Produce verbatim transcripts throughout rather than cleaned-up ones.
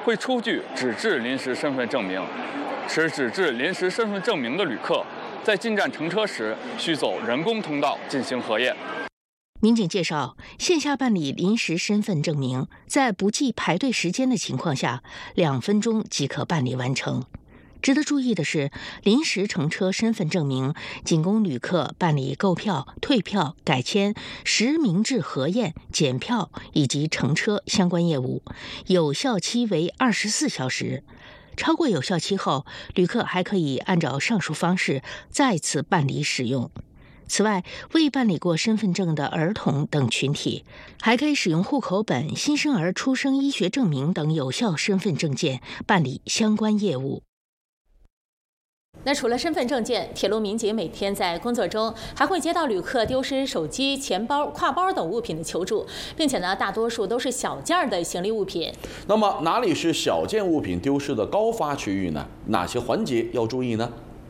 会出具纸质临时身份证明。持纸质临时身份证明的旅客，在进站乘车时需走人工通道进行核验。 民警介绍，线下办理临时身份证明，在不计排队时间的情况下，两分钟即可办理完成。值得注意的是，临时乘车身份证明仅供旅客办理购票、退票、改签、实名制核验、检票以及乘车相关业务，有效期为二十四小时。超过有效期后，旅客还可以按照上述方式再次办理使用。此外，未办理过身份证的儿童等群体，还可以使用户口本、新生儿出生医学证明等有效身份证件办理相关业务。 那除了身份证件，铁路民警每天在工作中还会接到旅客丢失手机、钱包、挎包等物品的求助，并且呢，大多数都是小件的行李物品。 那么，哪里是小件物品丢失的高发区域呢？哪些环节要注意呢？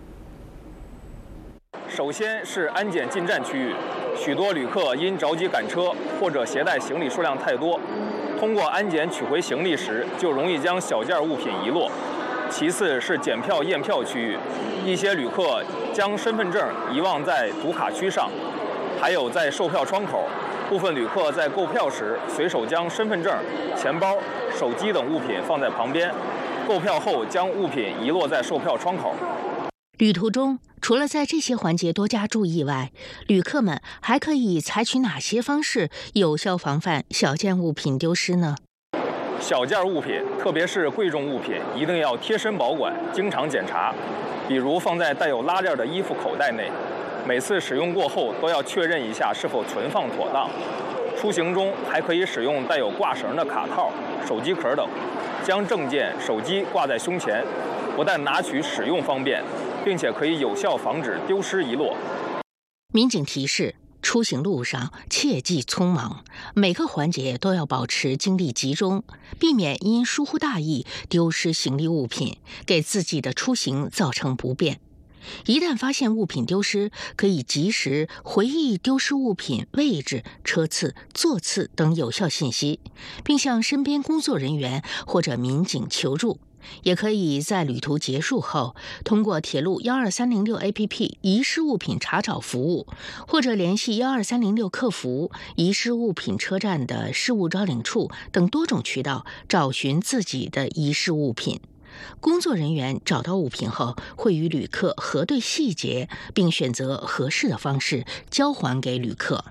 首先是安检进站区域，许多旅客因着急赶车或者携带行李数量太多，通过安检取回行李时，就容易将小件物品遗落。其次是检票验票区域，一些旅客将身份证遗忘在读卡区上，还有在售票窗口，部分旅客在购票时随手将身份证、钱包、手机等物品放在旁边，购票后将物品遗落在售票窗口。 旅途中，除了在这些环节多加注意外，旅客们还可以采取哪些方式有效防范小件物品丢失呢？ 小件物品，特别是贵重物品，一定要贴身保管，经常检查。比如放在带有拉链的衣服口袋内，每次使用过后都要确认一下是否存放妥当。出行中还可以使用带有挂绳的卡套、手机壳等，将证件、手机挂在胸前，不但拿取使用方便，并且可以有效防止丢失遗落。 民警提示，出行路上切忌匆忙，每个环节都要保持精力集中，避免因疏忽大意丢失行李物品，给自己的出行造成不便。一旦发现物品丢失，可以及时回忆丢失物品位置、车次、座次等有效信息，并向身边工作人员或者民警求助。也可以在旅途结束后，通过铁路幺二三零六 A P P 遗失物品查找服务，或者联系幺二三零六客服、遗失物品车站的事务招领处等多种渠道找寻自己的遗失物品。工作人员找到物品后，会与旅客核对细节，并选择合适的方式交还给旅客。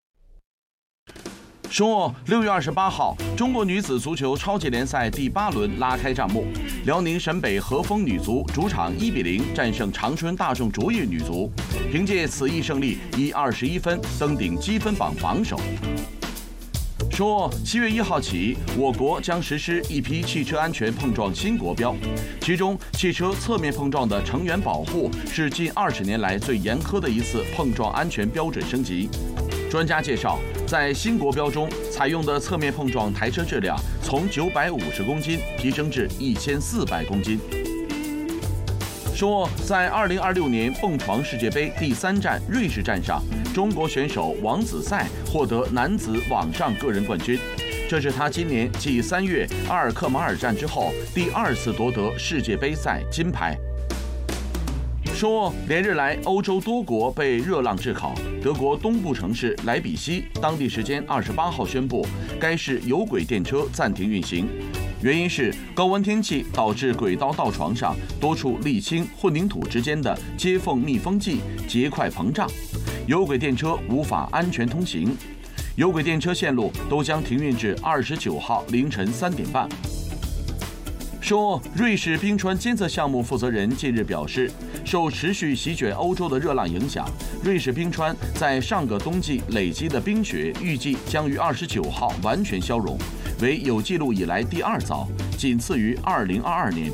说六月二十八号，中国女子足球超级联赛第八轮拉开战幕，辽宁沈北和风女足主场一比零战胜长春大众卓越女足，凭借此役胜利，以二十一分登顶积分榜榜首。说七月一号起，我国将实施一批汽车安全碰撞新国标，其中汽车侧面碰撞的成员保护是近二十年来最严苛的一次碰撞安全标准升级。专家介绍，在新国标中采用的侧面碰撞台车质量从九百五十公斤提升至一千四百公斤。说，在二零二六年蹦床世界杯第三站瑞士站上，中国选手王子赛获得男子网上个人冠军，这是他今年继三月阿尔克马尔站之后第二次夺得世界杯赛金牌。说，连日来，欧洲多国被热浪炙烤。德国东部城市莱比锡当地时间二十八号宣布，该市有轨电车暂停运行，原因是高温天气导致轨道道床上多处沥青、混凝土之间的接缝密封剂结块膨胀，有轨电车无法安全通行，有轨电车线路都将停运至二十九号凌晨三点半。说，瑞士冰川监测项目负责人近日表示，受持续席卷欧洲的热浪影响，瑞士冰川在上个冬季累积的冰雪预计将于二十九号完全消融，为有记录以来第二早，仅次于二零二二年。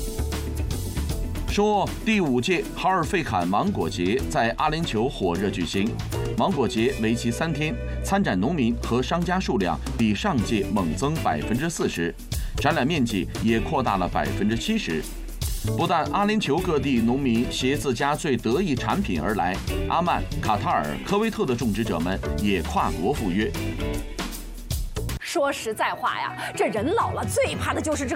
说，第五届哈尔费坎芒果节在阿联酋火热举行，芒果节为期三天，参展农民和商家数量比上届猛增百分之四十。展览面积也扩大了百分之七十。不但阿联酋各地农民携自家最得意产品而来，阿曼、卡塔尔、科威特的种植者们也跨国赴约。 说实在话呀，这人老了最怕的就是这